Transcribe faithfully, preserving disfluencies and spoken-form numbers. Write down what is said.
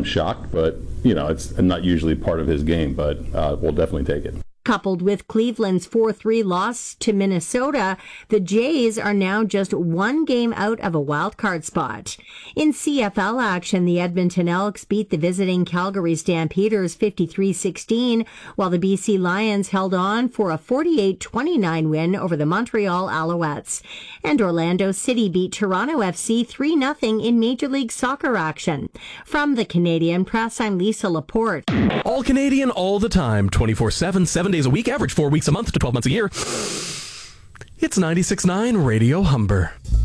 I'm shocked, but, you know, it's not usually part of his game, but uh, we'll definitely take it. Coupled with Cleveland's four three loss to Minnesota, the Jays are now just one game out of a wild card spot. In C F L action, the Edmonton Elks beat the visiting Calgary Stampeders fifty-three sixteen, while the B C Lions held on for a forty-eight twenty-nine win over the Montreal Alouettes. And Orlando City beat Toronto F C three nothing in Major League Soccer action. From the Canadian Press, I'm Lisa Laporte. All Canadian all the time, twenty-four seven, seven days a week, average four weeks a month to twelve months a year. It's ninety-six point nine Radio Humber.